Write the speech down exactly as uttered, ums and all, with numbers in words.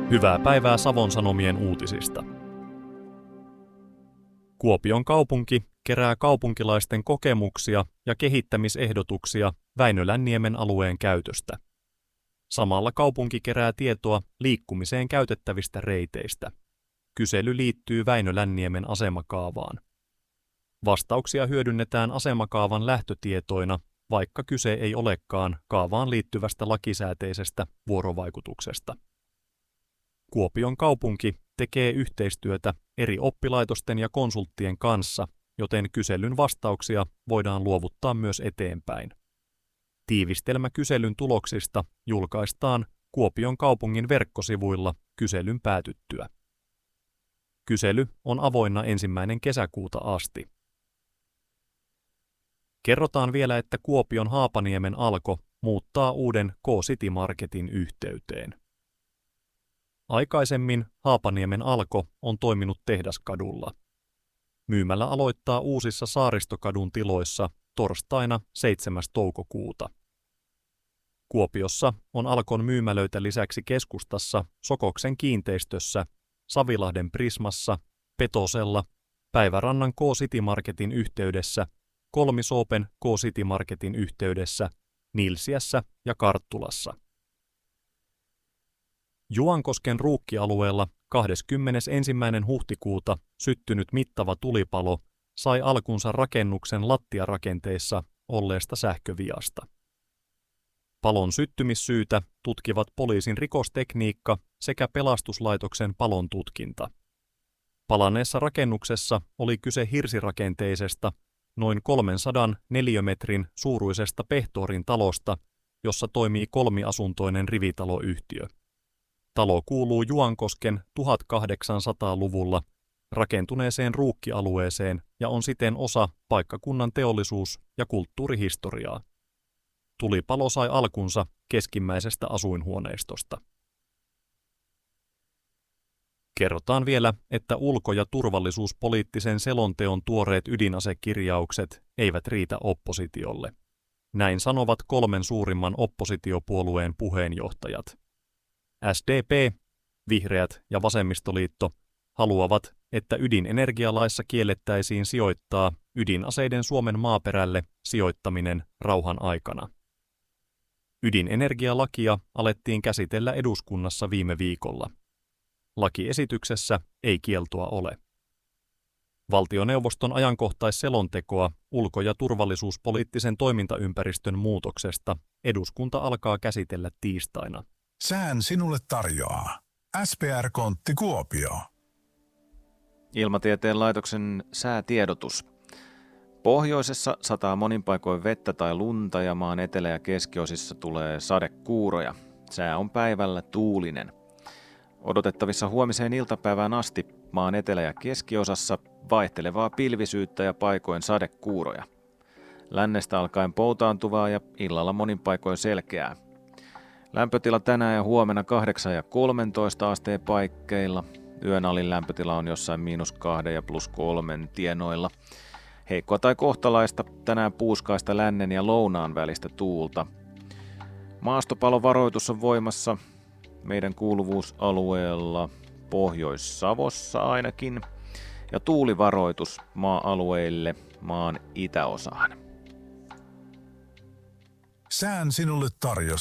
Hyvää päivää Savon Sanomien uutisista. Kuopion kaupunki kerää kaupunkilaisten kokemuksia ja kehittämisehdotuksia Väinölänniemen alueen käytöstä. Samalla kaupunki kerää tietoa liikkumiseen käytettävistä reiteistä. Kysely liittyy Väinölänniemen asemakaavaan. Vastauksia hyödynnetään asemakaavan lähtötietoina, vaikka kyse ei olekaan kaavaan liittyvästä lakisääteisestä vuorovaikutuksesta. Kuopion kaupunki tekee yhteistyötä eri oppilaitosten ja konsulttien kanssa, joten kyselyn vastauksia voidaan luovuttaa myös eteenpäin. Tiivistelmä kyselyn tuloksista julkaistaan Kuopion kaupungin verkkosivuilla kyselyn päätyttyä. Kysely on avoinna ensimmäinen kesäkuuta asti. Kerrotaan vielä, että Kuopion Haapaniemen Alko muuttaa uuden K-City Marketin yhteyteen. Aikaisemmin Haapaniemen Alko on toiminut Tehdaskadulla. Myymälä aloittaa uusissa Saaristokadun tiloissa torstaina seitsemäs toukokuuta. Kuopiossa on Alkon myymälöitä lisäksi keskustassa Sokoksen kiinteistössä, Savilahden Prismassa, Petosella, Päivärannan K-City Marketin yhteydessä, Kolmisoopen K-City Marketin yhteydessä, Nilsiässä ja Karttulassa. Juankosken ruukkialueella kahdeskymmenesensimmäinen huhtikuuta syttynyt mittava tulipalo sai alkunsa rakennuksen lattiarakenteissa olleesta sähköviasta. Palon syttymissyytä tutkivat poliisin rikostekniikka sekä pelastuslaitoksen palon tutkinta. Palaneessa rakennuksessa oli kyse hirsirakenteisesta, noin kolmensadan neliömetrin suuruisesta Pehtoorin talosta, jossa toimii kolmiasuntoinen rivitaloyhtiö. Talo kuuluu Juankosken tuhatkahdeksansataaluvulla rakentuneeseen ruukkialueeseen ja on siten osa paikkakunnan teollisuus- ja kulttuurihistoriaa. Tulipalo sai alkunsa keskimmäisestä asuinhuoneistosta. Kerrotaan vielä, että ulko- ja turvallisuuspoliittisen selonteon tuoreet ydinasekirjaukset eivät riitä oppositiolle. Näin sanovat kolmen suurimman oppositiopuolueen puheenjohtajat. S D P, Vihreät ja Vasemmistoliitto haluavat, että ydinenergialaissa kiellettäisiin sijoittaa ydinaseiden Suomen maaperälle sijoittaminen rauhan aikana. Ydinenergialakia alettiin käsitellä eduskunnassa viime viikolla. Lakiesityksessä ei kieltoa ole. Valtioneuvoston ajankohtaisselontekoa ulko- ja turvallisuuspoliittisen toimintaympäristön muutoksesta eduskunta alkaa käsitellä tiistaina. Sään sinulle tarjoaa S P R-kontti Kuopio. Ilmatieteen laitoksen säätiedotus. Pohjoisessa sataa monin paikoin vettä tai lunta ja maan etelä- ja keskiosissa tulee sadekuuroja. Sää on päivällä tuulinen. Odotettavissa huomiseen iltapäivään asti maan etelä- ja keskiosassa vaihtelevaa pilvisyyttä ja paikoin sadekuuroja. Lännestä alkaen poutaantuvaa ja illalla monin paikoin selkeää. Lämpötila tänään ja huomenna kahdeksan ja kolmentoista asteen paikkeilla. Yön alin lämpötila on jossain miinus kahden ja plus kolmen tienoilla. Heikkoa tai kohtalaista tänään puuskaista lännen ja lounaan välistä tuulta. Maastopalovaroitus on voimassa meidän kuuluvuusalueella Pohjois-Savossa ainakin. Ja tuulivaroitus maa-alueille maan itäosaan. Sään sinulle tarjosi